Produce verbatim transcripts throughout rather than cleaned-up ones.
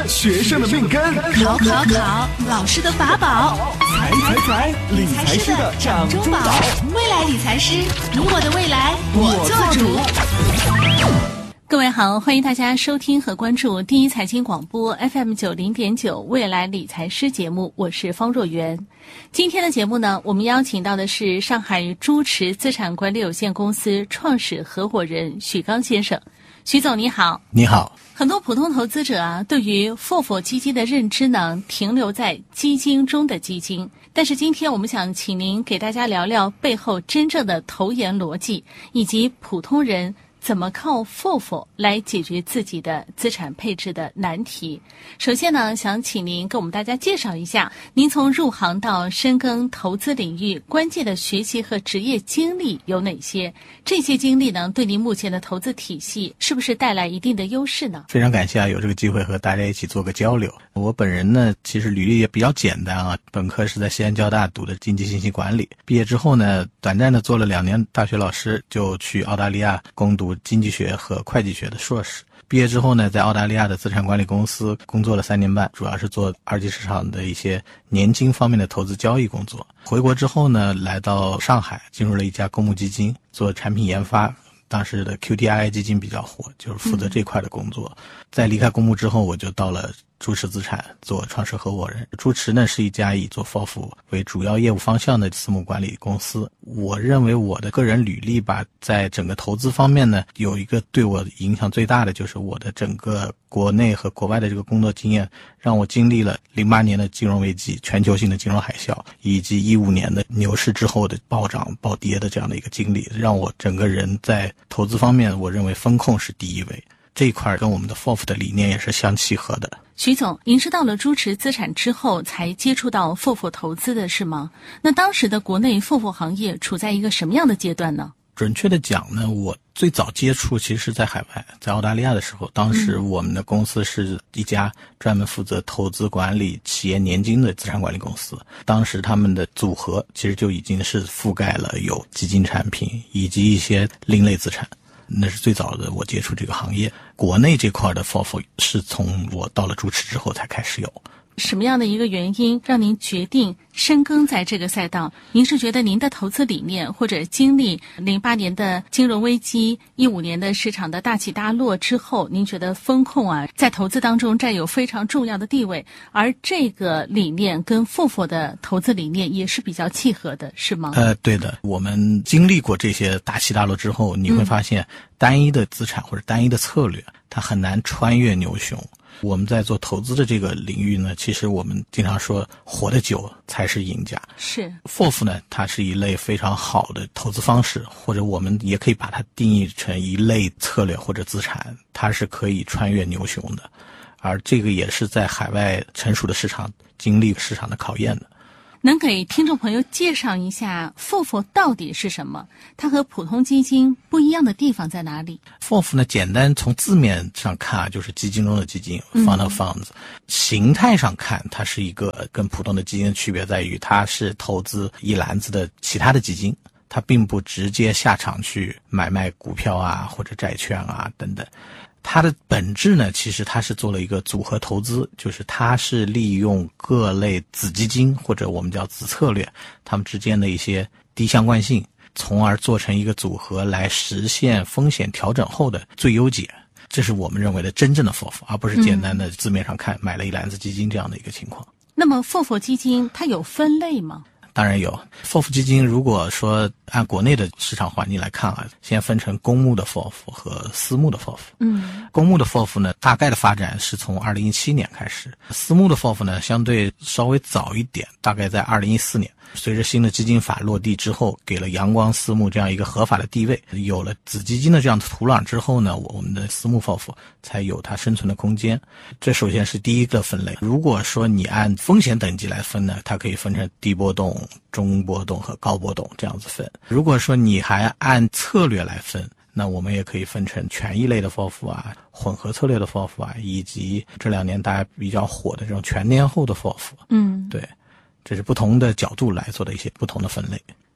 学生的命根， 考考考，老师的法宝， 财财财，理财师的掌中宝。 未来理财师，你我的未来，我做主。 各位好，欢迎大家收听和关注第一财经广播 F M 九零点九未来理财师节目，我是方若媛。今天的节目呢，我们邀请到的是上海珠池资产管理有限公司创始合伙人许刚先生。许总你好。 你好。 很多普通投资者啊，对于 F O F 基金的认知呢，停留在基金中的基金。但是今天我们想请您给大家聊聊背后真正的投研逻辑，以及普通人怎么靠 F O F 来解决自己的资产配置的难题。首先呢，想请您跟我们大家介绍一下，您从入行到深耕投资领域关键的学习和职业经历有哪些？这些经历呢，对您目前的投资体系是不是带来一定的优势呢？ 非常感谢啊，有这个机会和大家一起做个交流。我本人呢，其实履历也比较简单啊，本科是在西安交大读的经济信息管理，毕业之后呢，短暂的做了两年大学老师，就去澳大利亚攻读经济学和会计学的硕士。毕业之后呢，在澳大利亚的资产管理公司工作了三年半，主要是做二级市场的一些年金方面的投资交易工作。回国之后呢，来到上海，进入了一家公募基金做产品研发。当时的 Q T I 基金比较火，就是负责这块的工作。在离开公募之后，我就到了珠池资产做创始合伙人。珠池呢是一家以做 F O F 为主要业务方向的私募管理公司。我认为我的个人履历吧，在整个投资方面呢，有一个对我影响最大的，就是我的整个国内和国外的这个工作经验，让我经历了零八年的金融危机、全球性的金融海啸，以及一五年的牛市之后的暴涨暴跌的这样的一个经历，让我整个人在投资方面，我认为风控是第一位。这一块跟我们的 F O F 的理念也是相契合的。 徐总，您是到了珠池资产之后才接触到 F O F 投资的是吗？那当时的国内 F O F 行业处在一个什么样的阶段呢？ 准确的讲呢，我最早接触其实是在海外，在澳大利亚的时候，当时我们的公司是一家专门负责投资管理企业年金的资产管理公司。当时他们的组合其实就已经是覆盖了有基金产品以及一些另类资产。那是最早的我接触这个行业。国内这块的 F O F 是从我到了珠池之后才开始有。 什么样的一个原因让您决定深耕在这个赛道？您是觉得您的投资理念，或者经历零八年的金融危机、一五年的市场的大起大落之后，您觉得风控啊在投资当中占有非常重要的地位，而这个理念跟 F O F 的投资理念也是比较契合的，是吗？ 呃，对的。我们经历过这些大起大落之后，你会发现单一的资产或者单一的策略，它很难穿越牛熊。我们在做投资的这个领域呢，其实我们经常说活得久才是赢家。 是 F O F 呢，它是一类非常好的投资方式，或者我们也可以把它定义成一类策略或者资产，它是可以穿越牛熊的。而这个也是在海外成熟的市场经历市场的考验的。 能给听众朋友介绍一下 F O F 到底是什么？它和普通基金不一样的地方在哪里？ F O F 呢，简单从字面上看啊，就是基金中的基金 Fund of Funds。形态上看，它是一个跟普通的基金的区别在于，它是投资一篮子的其他的基金，它并不直接下场去买卖股票啊或者债券啊等等。它的本质呢，其实它是做了一个组合投资，就是它是利用各类子基金或者我们叫子策略，它们之间的一些低相关性，从而做成一个组合来实现风险调整后的最优解。这是我们认为的真正的 F O F， 而不是简单的字面上看、嗯、买了一篮子基金这样的一个情况。 那么 F O F 基金它有分类吗？ 当然有。 F O F 基金如果说按国内的市场环境来看啊，先分成公募的 F O F 和私募的 F O F。 嗯，公募的 F O F 呢，大概的发展是从二零一七年开始，私募的 F O F 呢相对稍微早一点，大概在二零一四年。随着新的基金法落地之后，给了阳光私募这样一个合法的地位，有了子基金的这样的土壤之后呢，我们的私募 F O F 才有它生存的空间。这首先是第一个分类。如果说你按风险等级来分呢，它可以分成低波动、中波动和高波动这样子分。如果说你还按策略来分，那我们也可以分成权益类的 F O F 啊、混合策略的 F O F 啊，以及这两年大家比较火的这种全天候的 F O F。嗯，对。这是不同的角度来做的一些不同的分类。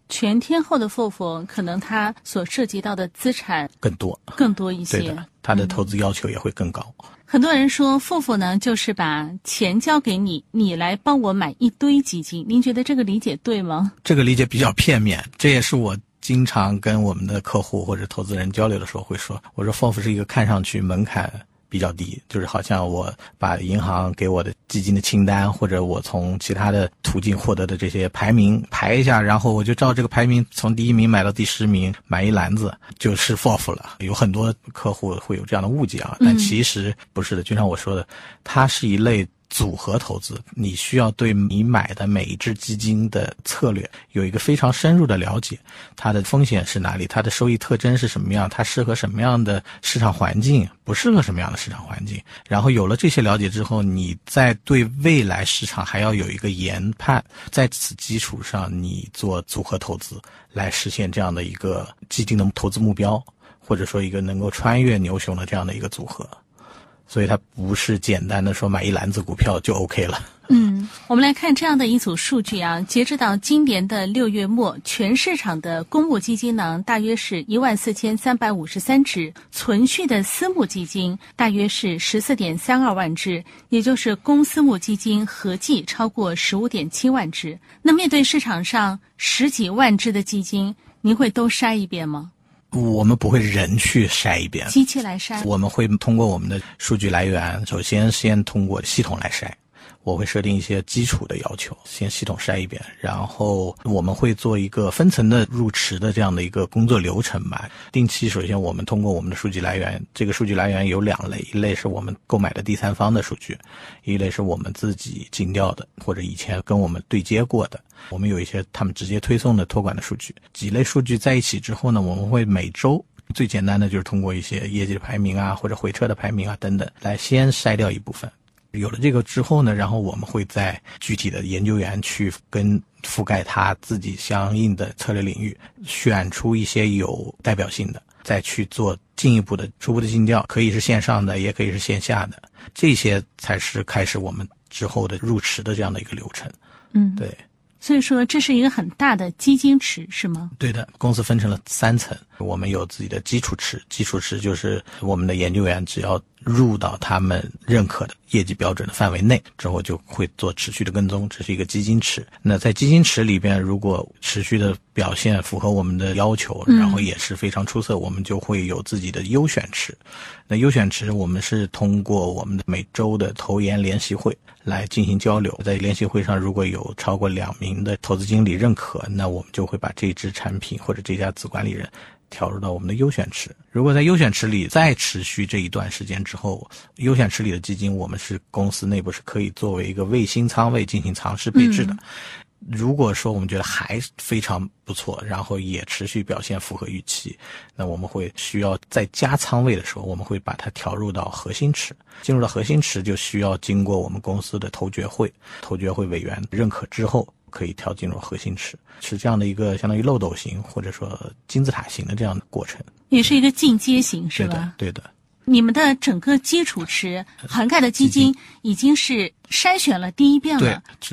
全天候的 F O F 可能它所涉及到的资产更多更多一些， 对的，它的投资要求也会更高。 嗯、很多人说 F O F 呢就是把钱交给你，你来帮我买一堆基金，您觉得这个理解对吗？ 这个理解比较片面，这也是我经常跟我们的客户或者投资人交流的时候会说，我说 F O F 是一个看上去门槛比较低，就是好像我把银行给我的基金的清单，或者我从其他的途径获得的这些排名排一下，然后我就照这个排名从第一名买到第十名，买一篮子就是 F O F 了。有很多客户会有这样的误解啊，但其实不是的，就像我说的，它是一类组合投资，你需要对你买的每一只基金的策略有一个非常深入的了解，它的风险是哪里，它的收益特征是什么样，它适合什么样的市场环境，不适合什么样的市场环境。然后有了这些了解之后，你再对未来市场还要有一个研判，在此基础上你做组合投资，来实现这样的一个基金的投资目标，或者说一个能够穿越牛熊的这样的一个组合。所以它不是简单的说买一篮子股票就 OK 了。 嗯，我们来看这样的一组数据啊，截止到今年的六月末，全市场的公募基金呢大约是一万四千三百五十三只，存续的私募基金大约是十四点三二万只，也就是公私募基金合计超过十五点七万只。那面对市场上十几万只的基金，您会都筛一遍吗？ 我们不会人去筛一遍， 机器来筛。 我们会通过我们的数据来源，首先先通过系统来筛。我会设定一些基础的要求，先系统筛一遍，然后我们会做一个分层的入池的这样的一个工作流程吧。定期首先我们通过我们的数据来源，这个数据来源有两类，一类是我们购买的第三方的数据，一类是我们自己尽调的或者以前跟我们对接过的，我们有一些他们直接推送的托管的数据。几类数据在一起之后呢，我们会每周最简单的就是通过一些业绩的排名啊或者回撤的排名啊等等来先筛掉一部分。有了这个之后呢，然后我们会在具体的研究员去跟覆盖他自己相应的策略领域选出一些有代表性的，再去做进一步的初步的尽调，可以是线上的也可以是线下的，这些才是开始我们之后的入池的这样的一个流程。 嗯， 对。 所以说这是一个很大的基金池是吗？对的，公司分成了三层，我们有自己的基础池，基础池就是我们的研究员只要入到他们认可的业绩标准的范围内之后，就会做持续的跟踪，这是一个基金池。那在基金池里边，如果持续的表现符合我们的要求，然后也是非常出色，我们就会有自己的优选池。那优选池我们是通过我们的每周的投研联席会来进行交流，在联席会上如果有超过两名的投资经理认可，那我们就会把这支产品或者这家子管理人调入到我们的优选池。如果在优选池里再持续这一段时间之后，优选池里的基金我们是公司内部是可以作为一个卫星仓位进行尝试配置的。嗯，如果说我们觉得还非常不错，然后也持续表现符合预期，那我们会需要再加仓位的时候，我们会把它调入到核心池。进入到核心池就需要经过我们公司的投决会，投决会委员认可之后可以调进入核心池，是这样的一个相当于漏斗型或者说金字塔型的这样的过程， 也是一个进阶型是吧？ 对的，对的。 你们的整个基础池涵盖的基金已经是筛选了第一遍了。 对。